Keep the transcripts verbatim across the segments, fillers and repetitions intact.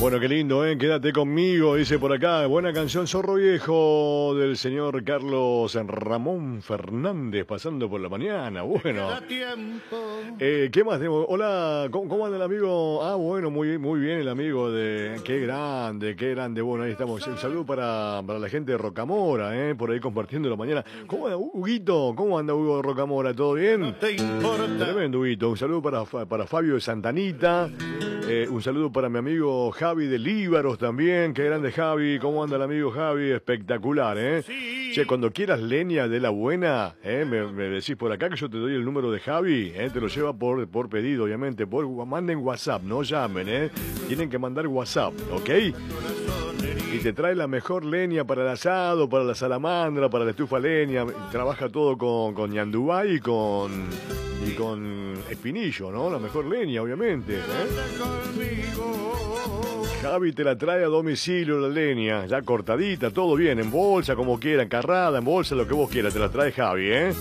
Bueno, qué lindo, ¿eh? Quédate conmigo, dice por acá. Buena canción, Zorro Viejo, del señor Carlos Ramón Fernández, pasando por la mañana. Bueno. Eh, ¿Qué más tenemos? Hola, ¿cómo, cómo anda el amigo? Ah, bueno, muy, muy bien el amigo de... Qué grande, qué grande. Bueno, ahí estamos. Un saludo para, para la gente de Rocamora, ¿eh? Por ahí compartiendo la mañana. ¿Cómo anda, Huguito? ¿Cómo anda Hugo de Rocamora? ¿Todo bien? Tremendo, Huguito. Un saludo para, para Fabio de Santanita. Eh, un saludo para mi amigo Javi de Líbaros también. Qué grande Javi. ¿Cómo anda el amigo Javi? Espectacular, ¿eh? Sí. Che, cuando quieras leña de la buena, ¿eh? me, me decís por acá que yo te doy el número de Javi, ¿eh? Te lo lleva por, por pedido, obviamente. Por, manden WhatsApp, no llamen, ¿eh? Tienen que mandar WhatsApp, ¿ok? Y te trae la mejor leña para el asado, para la salamandra, para la estufa leña. Trabaja todo con, con ñandubá y con... y con espinillo, ¿no? La mejor leña, obviamente, ¿eh? Javi te la trae a domicilio la leña, ya cortadita, todo bien, en bolsa, como quiera, encarrada, en bolsa, lo que vos quieras, te la trae Javi, ¿eh?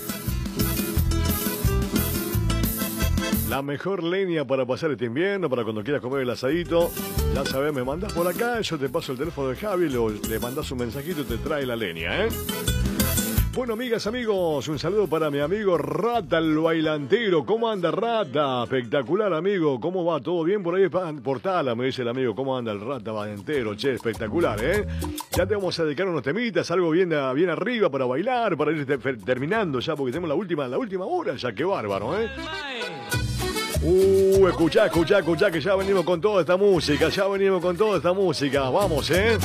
La mejor leña para pasar este invierno, para cuando quieras comer el asadito. Ya sabes, me mandás por acá, yo te paso el teléfono de Javi, lo, le mandás un mensajito y te trae la leña, ¿eh? Bueno, amigas, amigos, un saludo para mi amigo Rata, el bailantero. ¿Cómo anda, Rata? Espectacular, amigo. ¿Cómo va? ¿Todo bien por ahí? Portala, me dice el amigo. ¿Cómo anda el Rata bailantero? Che, espectacular, ¿eh? Ya te vamos a dedicar unos temitas, algo bien, bien arriba para bailar, para ir terminando ya, porque tenemos la última, la última hora ya. Qué bárbaro, ¿eh? Uh, escuchá, escuchá, escuchá, que ya venimos con toda esta música. Ya venimos con toda esta música. Vamos, ¿eh?